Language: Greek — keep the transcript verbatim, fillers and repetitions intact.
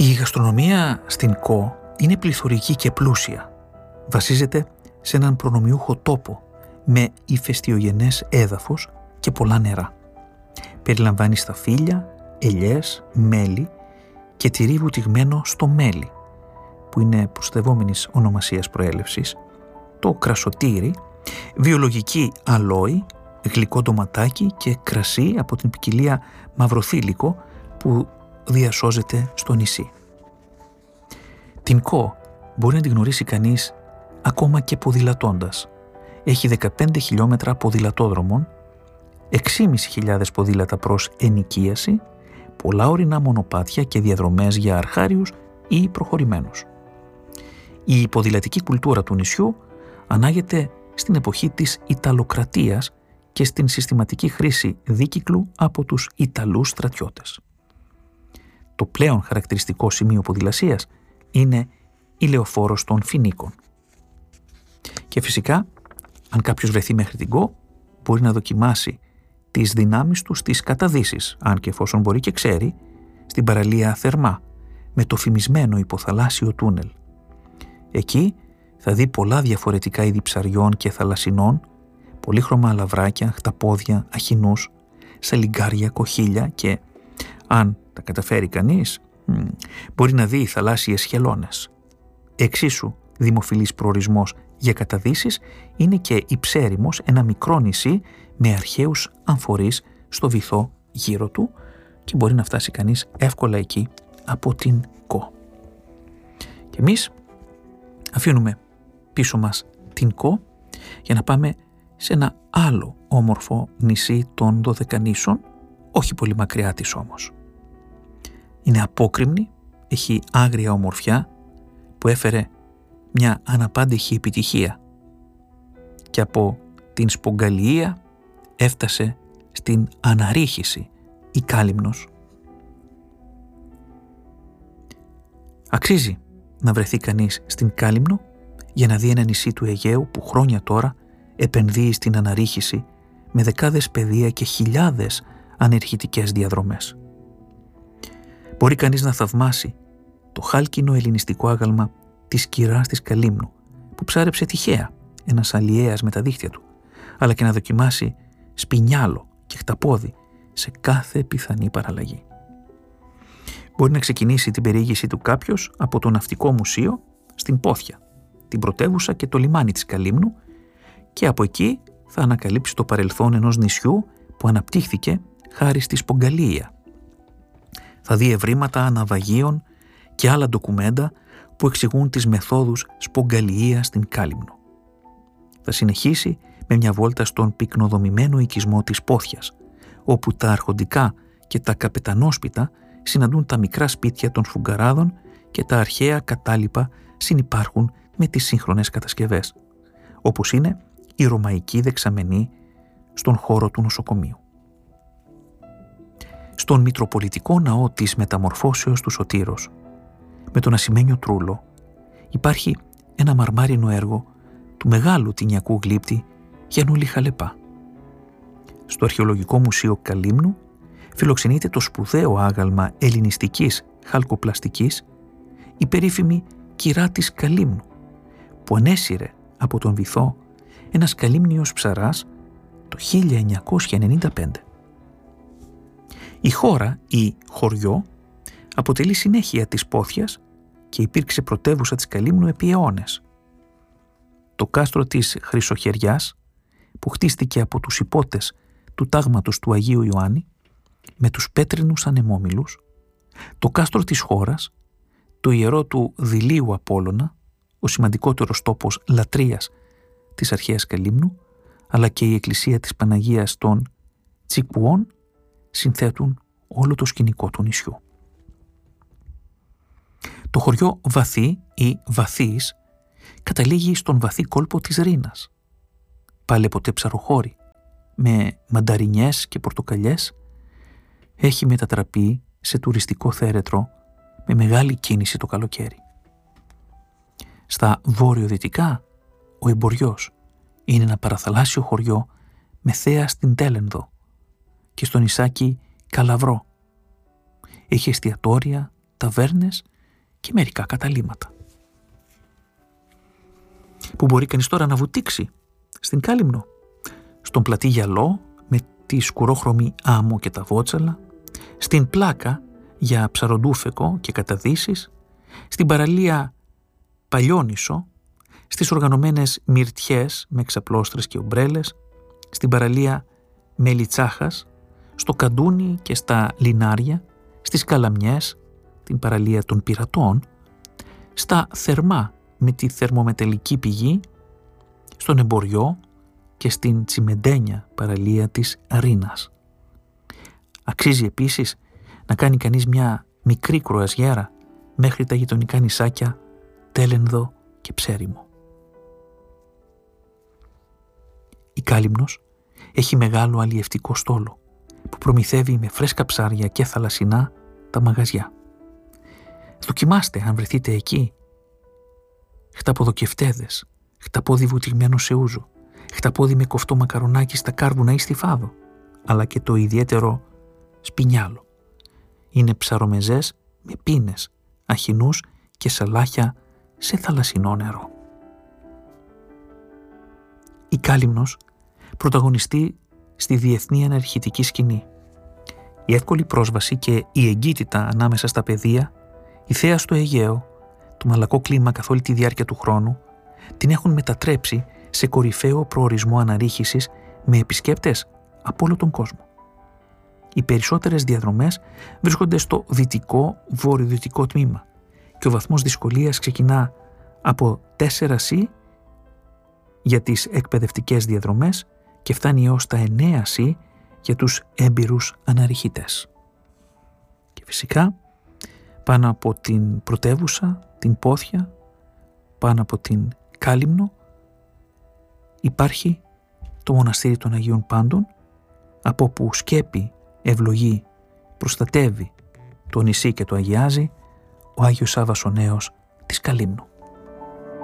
Η γαστρονομία στην Κο είναι πληθωρική και πλούσια. Βασίζεται σε έναν προνομιούχο τόπο με ηφαιστειογενές έδαφος και πολλά νερά. Περιλαμβάνει σταφύλια, ελιές, μέλι και τυρί βουτυγμένο στο μέλι, που είναι προστευόμενης ονομασίας προέλευσης, το κρασοτήρι, βιολογική αλόη, γλυκό ντοματάκι και κρασί από την ποικιλία μαυροθήλικο που διασώζεται στο νησί. Την Κο μπορεί να την γνωρίσει κανείς ακόμα και ποδηλατώντας. Έχει δεκαπέντε χιλιόμετρα ποδηλατόδρομων, έξι χιλιάδες πεντακόσια ποδήλατα προς ενοικίαση, πολλά ορεινά μονοπάτια και διαδρομές για αρχάριους ή προχωρημένους. Η ποδηλατική κουλτούρα του νησιού ανάγεται στην εποχή της Ιταλοκρατίας και στην συστηματική χρήση δίκυκλου από τους Ιταλούς στρατιώτες. Το πλέον χαρακτηριστικό σημείο ποδηλασίας είναι η λεωφόρος των Φινίκων. Και φυσικά, αν κάποιος βρεθεί μέχρι την Κο, μπορεί να δοκιμάσει τις δυνάμεις του στις καταδύσεις, αν και εφόσον μπορεί και ξέρει, στην παραλία Θερμά, με το φημισμένο υποθαλάσσιο τούνελ. Εκεί θα δει πολλά διαφορετικά είδη ψαριών και θαλασσινών, πολύχρωμα αλαβράκια, χταπόδια, αχινούς, σαλιγκάρια, κοχύλια και, αν τα καταφέρει κανείς, μπορεί να δει θαλάσσιες χελώνες. Εξίσου δημοφιλής προορισμός για καταδύσεις είναι και η Ψέριμος, ένα μικρό νησί με αρχαίους αμφορείς στο βυθό γύρω του, και μπορεί να φτάσει κανείς εύκολα εκεί από την Κο. Και εμείς αφήνουμε πίσω μας την Κο για να πάμε σε ένα άλλο όμορφο νησί των Δωδεκανήσων, όχι πολύ μακριά της όμως. Είναι απόκρημνη, έχει άγρια ομορφιά που έφερε μια αναπάντεχη επιτυχία και από την Σπογγαλία έφτασε στην αναρρίχηση η Κάλυμνος. Αξίζει να βρεθεί κανείς στην Κάλυμνο για να δει ένα νησί του Αιγαίου που χρόνια τώρα επενδύει στην αναρρίχηση με δεκάδες πεδία και χιλιάδες ανερχητικές διαδρομές. Μπορεί κανείς να θαυμάσει το χάλκινο ελληνιστικό άγαλμα της κυράς της Καλύμνου που ψάρεψε τυχαία ένας αλλιέας με τα δίχτυα του, αλλά και να δοκιμάσει σπινιάλο και χταπόδι σε κάθε πιθανή παραλλαγή. Μπορεί να ξεκινήσει την περιήγησή του κάποιος από το Ναυτικό Μουσείο στην Πόθια, την πρωτεύουσα και το λιμάνι της Καλύμνου, και από εκεί θα ανακαλύψει το παρελθόν ενός νησιού που αναπτύχθηκε χάρη στη Σπογγαλία. Θα δει ευρήματα ναυαγίων και άλλα ντοκουμέντα που εξηγούν τις μεθόδους Σπογγαλίας στην Κάλυμνο. Θα συνεχίσει με μια βόλτα στον πυκνοδομημένο οικισμό της Πόθιας, όπου τα αρχοντικά και τα καπετανόσπιτα συναντούν τα μικρά σπίτια των σφουγγαράδων και τα αρχαία κατάλοιπα συνυπάρχουν με τις σύγχρονες κατασκευές, όπως είναι η ρωμαϊκή δεξαμενή στον χώρο του νοσοκομείου. Στον Μητροπολιτικό Ναό της Μεταμορφώσεως του Σωτήρος, με τον ασημένιο τρούλο, υπάρχει ένα μαρμάρινο έργο του μεγάλου τινιακού γλύπτη Γιαννούλη Χαλεπά. Στο Αρχαιολογικό Μουσείο Καλύμνου φιλοξενείται το σπουδαίο άγαλμα ελληνιστικής χαλκοπλαστικής, η περίφημη κυρά της Καλύμνου, που ανέσυρε από τον βυθό ένας καλύμνιος ψαράς το χίλια εννιακόσια ενενήντα πέντε. Η χώρα ή χωριό αποτελεί συνέχεια της Πόθιας και υπήρξε πρωτεύουσα της Καλύμνου επί αιώνες. Το κάστρο της Χρυσοχεριάς, που χτίστηκε από τους υπότες του τάγματος του Αγίου Ιωάννη με τους πέτρινους ανεμόμυλους, το κάστρο της χώρας, το ιερό του Δηλίου Απόλλωνα, ο σημαντικότερος τόπος λατρείας της αρχαίας Καλύμνου, αλλά και η εκκλησία της Παναγίας των Τσικπουών συνθέτουν όλο το σκηνικό του νησιού. Το χωριό Βαθύ ή Βαθύης καταλήγει στον βαθύ κόλπο της Ρήνας. Πάλι ποτέ ψαροχώρη, με μανταρινιές και πορτοκαλιές, έχει μετατραπεί σε τουριστικό θέρετρο με μεγάλη κίνηση το καλοκαίρι. Στα βόρειο-δυτικά, ο Εμποριός είναι ένα παραθαλάσσιο χωριό με θέα στην Τέλενδο και στο νησάκι Καλαβρό. Έχει εστιατόρια, ταβέρνες και μερικά καταλύματα. Που μπορεί κανείς τώρα να βουτήξει? Στην Κάλυμνο, στον πλατή Γιαλό με τη σκουρόχρωμη άμμο και τα βότσαλα, στην Πλάκα για ψαροντούφεκο και καταδύσεις, στην παραλία Παλιόνισο, στις οργανωμένες μυρτιές με εξαπλώστρες και ομπρέλες, στην παραλία Μελιτσάχας, στο Καντούνι και στα Λινάρια, στις Καλαμιές, την παραλία των Πειρατών, στα Θερμά με τη θερμομετελική πηγή, στον Εμποριό και στην τσιμεντένια παραλία της Ρήνας. Αξίζει επίσης να κάνει κανείς μια μικρή κρουαζιέρα μέχρι τα γειτονικά νησάκια Τέλενδο και Ψέριμο. Η Κάλυμνος έχει μεγάλο αλλιευτικό στόλο που προμηθεύει με φρέσκα ψάρια και θαλασσινά τα μαγαζιά. Δοκιμάστε αν βρεθείτε εκεί χταποδοκευτέδες, χταπόδι βουτυγμένο σε ούζο, χταπόδι με κοφτό μακαρονάκι στα κάρβουνα ή στη Φάδο, αλλά και το ιδιαίτερο σπινιάλο. Είναι ψαρομεζές με πίνες, αχινούς και σαλάχια σε θαλασσινό νερό. Η Κάλυμνος πρωταγωνιστεί στη διεθνή αναρχητική σκηνή. Η εύκολη πρόσβαση και η εγκύτητα ανάμεσα στα πεδία, η θέα στο Αιγαίο, το μαλακό κλίμα καθ' όλη τη διάρκεια του χρόνου, την έχουν μετατρέψει σε κορυφαίο προορισμό αναρρίχησης με επισκέπτες από όλο τον κόσμο. Οι περισσότερες διαδρομές βρίσκονται στο δυτικό βορειοδυτικό τμήμα και ο βαθμός δυσκολίας ξεκινά από τέσσερα σι για τις εκπαιδευτικές διαδρομές και φτάνει έως τα εννέα σι για τους έμπειρους αναρριχητές. Και φυσικά πάνω από την πρωτεύουσα, την Πόθια, πάνω από την Κάλυμνο υπάρχει το μοναστήρι των Αγίων Πάντων, από όπου σκέπει, ευλογεί, προστατεύει το νησί και το αγιάζει ο Άγιος Σάββας ο Νέος της Καλύμνου.